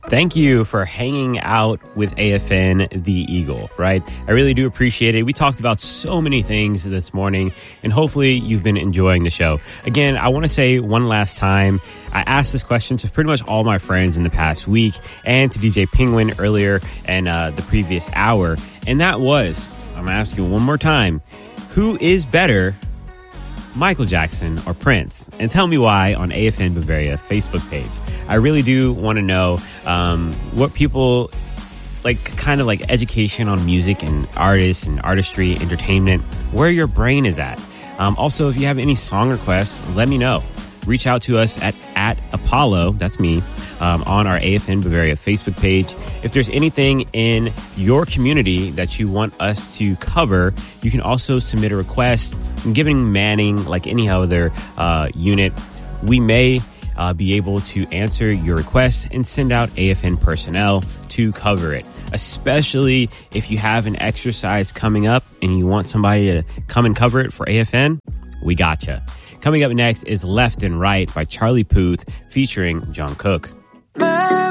Thank you for hanging out with AFN The Eagle, right? I really do appreciate it. We talked about so many things this morning, and hopefully you've been enjoying the show. Again, I want to say one last time, I asked this question to pretty much all my friends in the past week and to DJ Penguin earlier and the previous hour, and that was, I'm going to ask you one more time, who is better, Michael Jackson or Prince? And tell me why on AFN Bavaria Facebook page. I really do want to know what people like, kind of like education on music and artists and artistry, entertainment, where your brain is at. Also, if you have any song requests, let me know. Reach out to us at Apollo, that's me, on our AFN Bavaria Facebook page. If there's anything in your community that you want us to cover, you can also submit a request. And giving Manning, like any other unit, we may be able to answer your request and send out AFN personnel to cover it. Especially if you have an exercise coming up and you want somebody to come and cover it for AFN, we gotcha. Coming up next is Left and Right by Charlie Puth featuring John Cook.